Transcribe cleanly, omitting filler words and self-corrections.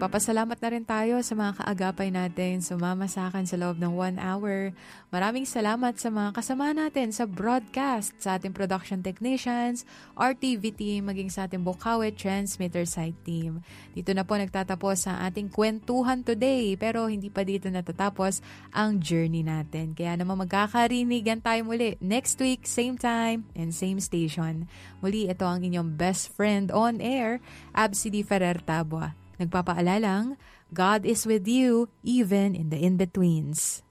Nagpapasalamat na rin tayo sa mga kaagapay natin sumama sa akin sa loob ng 1 hour. Maraming salamat sa mga kasama natin sa broadcast, sa ating production technicians, RTV team, maging sa ating Bukawi Transmitter Site team. Dito na po nagtatapos ang ating kwentuhan today, pero hindi pa dito natatapos ang journey natin. Kaya naman magkakarinigan tayo muli next week, same time and same station. Muli, ito ang inyong best friend on air, Absidy Ferrer Tabua. Nagpapaalalang, God is with you even in the in-betweens.